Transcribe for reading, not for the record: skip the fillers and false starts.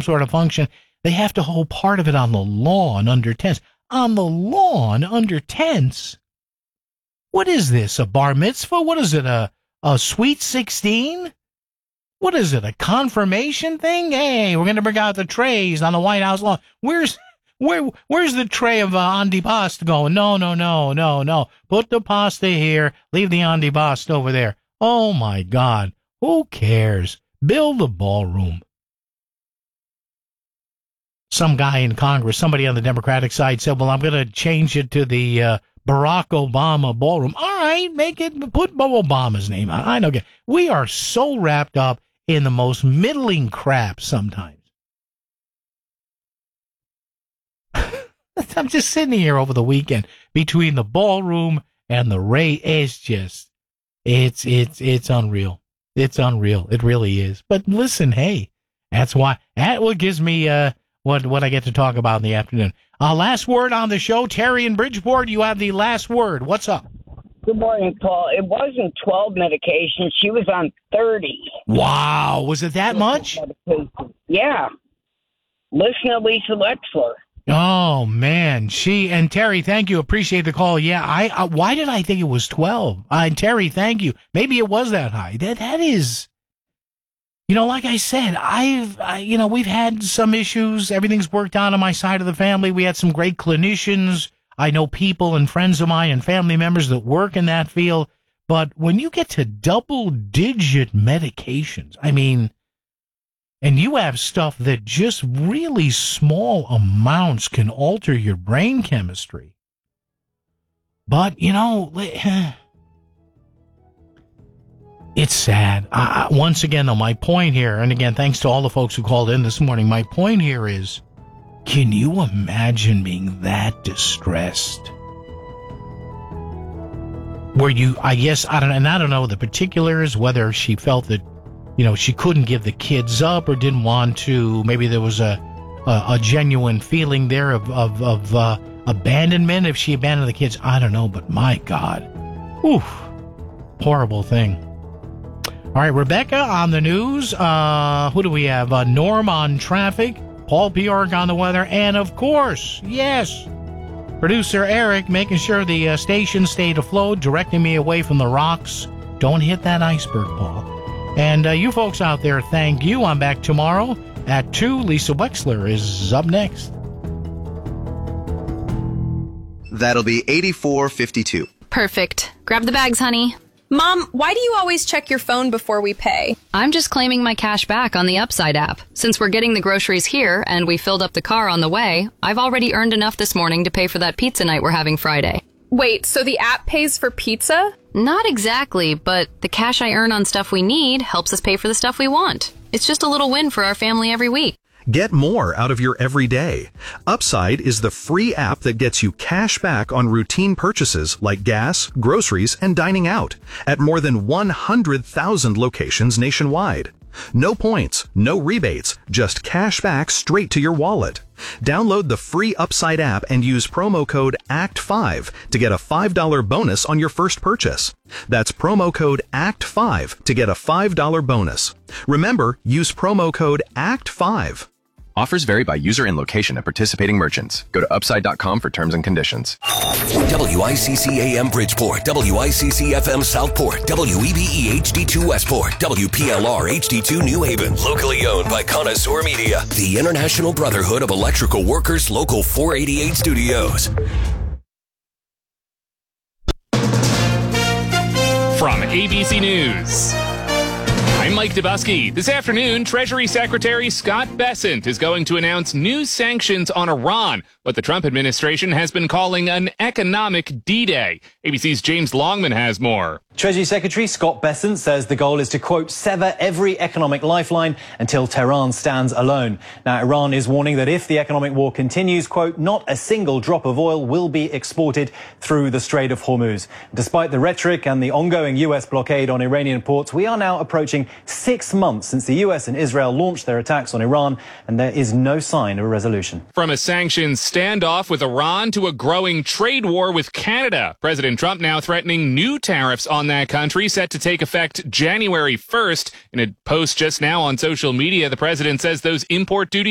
sort of function, they have to hold part of it on the lawn under tents. On the lawn under tents? What is this, a bar mitzvah? What is it, a sweet 16? What is it, a confirmation thing? Hey, we're going to bring out the trays on the White House lawn. Where's the tray of antipasta going? No. Put the pasta here. Leave the antipasta over there. Oh, my God. Who cares? Build a ballroom. Some guy in Congress, somebody on the Democratic side said, well, I'm going to change it to the Barack Obama ballroom. All right, put Obama's name on. I know. We are so wrapped up in the most middling crap sometimes. I'm just sitting here over the weekend between the ballroom and the Ray. It's unreal. It's unreal. It really is. But listen, hey, that's what gives me what I get to talk about in the afternoon. Last word on the show, Terry in Bridgeport. You have the last word. What's up? Good morning, Paul. It wasn't 12 medications. She was on 30. Wow. Was it that much? Yeah. Listen to Lisa Wexler. Oh, man. And Terry, thank you. Appreciate the call. Yeah, why did I think it was 12? Terry, thank you. Maybe it was that high. That is, like I said, we've had some issues. Everything's worked out on my side of the family. We had some great clinicians. I know people and friends of mine and family members that work in that field. But when you get to double-digit medications, and you have stuff that just really small amounts can alter your brain chemistry. But, it's sad. Once again, though, my point here, and again, thanks to all the folks who called in this morning, my point here is, can you imagine being that distressed? Where I don't know the particulars, whether she felt that, she couldn't give the kids up or didn't want to. Maybe there was a genuine feeling there of abandonment if she abandoned the kids. I don't know, but my God. Oof. Horrible thing. All right, Rebecca on the news. Who do we have? Norm on traffic. Paul Bjork on the weather. And, of course, yes, producer Eric making sure the station stayed afloat, directing me away from the rocks. Don't hit that iceberg, Paul. And you folks out there, thank you. I'm back tomorrow at 2. Lisa Wexler is up next. That'll be 84.52. Perfect. Grab the bags, honey. Mom, why do you always check your phone before we pay? I'm just claiming my cash back on the Upside app. Since we're getting the groceries here and we filled up the car on the way, I've already earned enough this morning to pay for that pizza night we're having Friday. Wait, so the app pays for pizza? Not exactly, but the cash I earn on stuff we need helps us pay for the stuff we want. It's just a little win for our family every week. Get more out of your everyday. Upside is the free app that gets you cash back on routine purchases like gas, groceries, and dining out at more than 100,000 locations nationwide. No points, no rebates, just cash back straight to your wallet. Download the free Upside app and use promo code ACT5 to get a $5 bonus on your first purchase. That's promo code ACT5 to get a $5 bonus. Remember, use promo code ACT5. Offers vary by user and location at participating merchants. Go to upside.com for terms and conditions. WICC AM Bridgeport, WICC FM Southport, WEBE HD2 Westport, WPLR HD2 New Haven. Locally owned by Connoisseur Media, the International Brotherhood of Electrical Workers, Local 488 Studios. From ABC News, I'm Mike Dubusky. This afternoon, Treasury Secretary Scott Bessent is going to announce new sanctions on Iran, what the Trump administration has been calling an economic D-Day. ABC's James Longman has more. Treasury Secretary Scott Bessent says the goal is to, quote, sever every economic lifeline until Tehran stands alone. Now, Iran is warning that if the economic war continues, quote, not a single drop of oil will be exported through the Strait of Hormuz. Despite the rhetoric and the ongoing U.S. blockade on Iranian ports, we are now approaching 6 months since the U.S. and Israel launched their attacks on Iran, and there is no sign of a resolution. From a sanctions standoff with Iran to a growing trade war with Canada, President Trump now threatening new tariffs on that country set to take effect January 1st. In a post just now on social media, the president says those import duties